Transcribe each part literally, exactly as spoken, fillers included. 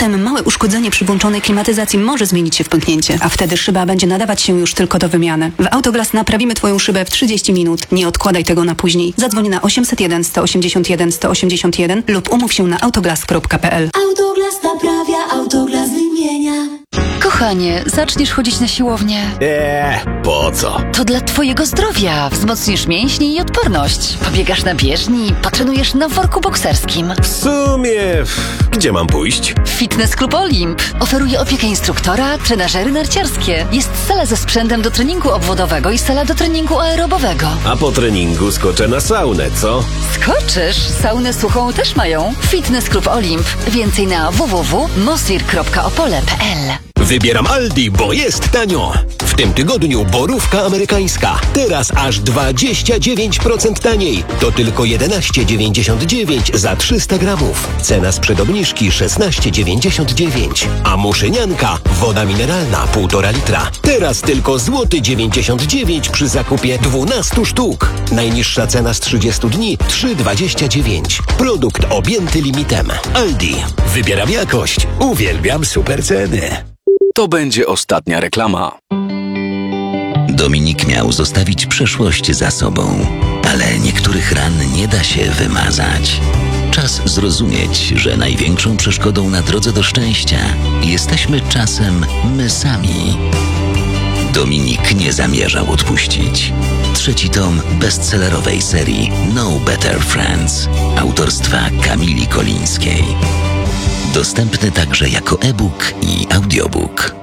Potem małe uszkodzenie przy włączonej klimatyzacji może zmienić się w pęknięcie, a wtedy szyba będzie nadawać się już tylko do wymiany. W Autoglass naprawimy Twoją szybę w trzydzieści minut. Nie odkładaj tego na później. Zadzwoń na osiemset jeden, sto osiemdziesiąt jeden, sto osiemdziesiąt jeden lub umów się na autoglass kropka p l. Autoglass naprawia, Autoglass wymienia. Kochanie, zaczniesz chodzić na siłownię. Eee, po co? To dla twojego zdrowia. Wzmocnisz mięśnie i odporność. Pobiegasz na bieżni, potrenujesz na worku bokserskim. W sumie, gdzie mam pójść? Fitness Club Olimp oferuje opiekę instruktora, trenażery narciarskie. Jest sala ze sprzętem do treningu obwodowego i sala do treningu aerobowego. A po treningu skoczę na saunę, co? Skoczysz? Saunę suchą też mają. Fitness Club Olimp. Więcej na w w w kropka mosir kropka opole kropka p l. Wybieram Aldi, bo jest tanio. W tym tygodniu borówka amerykańska. Teraz aż dwadzieścia dziewięć procent taniej. To tylko jedenaście dziewięćdziesiąt dziewięć za trzysta gramów. Cena sprzed obniżki szesnaście dziewięćdziesiąt dziewięć. A muszynianka, woda mineralna półtora litra. Teraz tylko złoty dziewięćdziesiąt dziewięć przy zakupie dwunastu sztuk. Najniższa cena z trzydziestu dni trzy dwadzieścia dziewięć. Produkt objęty limitem. Aldi. Wybieram jakość. Uwielbiam super ceny. To będzie ostatnia reklama. Dominik miał zostawić przeszłość za sobą, ale niektórych ran nie da się wymazać. Czas zrozumieć, że największą przeszkodą na drodze do szczęścia jesteśmy czasem my sami. Dominik nie zamierzał odpuścić. Trzeci tom bestsellerowej serii No Better Friends autorstwa Kamili Kolińskiej. Dostępny także jako e-book i audiobook.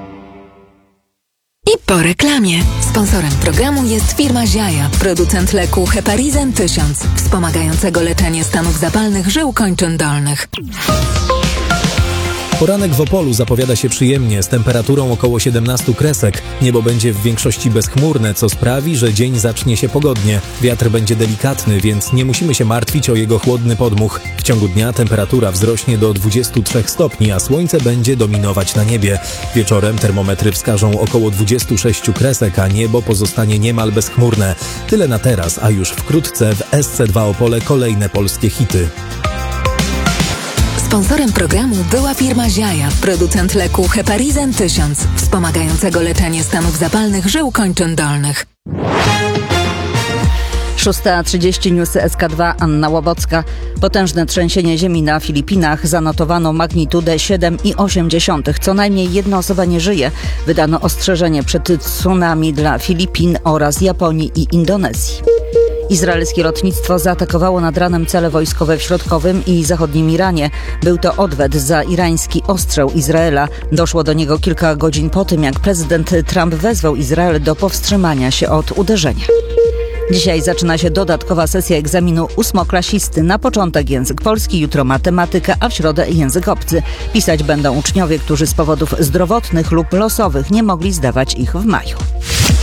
I po reklamie. Sponsorem programu jest firma Ziaja, producent leku Heparizan tysiąc, wspomagającego leczenie stanów zapalnych żył kończyn dolnych. Poranek w Opolu zapowiada się przyjemnie, z temperaturą około siedemnaście kresek. Niebo będzie w większości bezchmurne, co sprawi, że dzień zacznie się pogodnie. Wiatr będzie delikatny, więc nie musimy się martwić o jego chłodny podmuch. W ciągu dnia temperatura wzrośnie do dwudziestu trzech stopni, a słońce będzie dominować na niebie. Wieczorem termometry wskażą około dwudziestu sześciu kresek, a niebo pozostanie niemal bezchmurne. Tyle na teraz, a już wkrótce w S C dwa Opole kolejne polskie hity. Sponsorem programu była firma Ziaja, producent leku Heparizan tysiąc, wspomagającego leczenie stanów zapalnych żył kończyn dolnych. szósta trzydzieści Newsy S K dwa, Anna Łobocka. Potężne trzęsienie ziemi na Filipinach. Zanotowano magnitudę siedem i osiem dziesiątych. Co najmniej jedna osoba nie żyje. Wydano ostrzeżenie przed tsunami dla Filipin oraz Japonii i Indonezji. Izraelskie lotnictwo zaatakowało nad ranem cele wojskowe w środkowym i zachodnim Iranie. Był to odwet za irański ostrzał Izraela. Doszło do niego kilka godzin po tym, jak prezydent Trump wezwał Izrael do powstrzymania się od uderzenia. Dzisiaj zaczyna się dodatkowa sesja egzaminu ósmoklasisty. Na początek język polski, jutro matematyka, a w środę język obcy. Pisać będą uczniowie, którzy z powodów zdrowotnych lub losowych nie mogli zdawać ich w maju.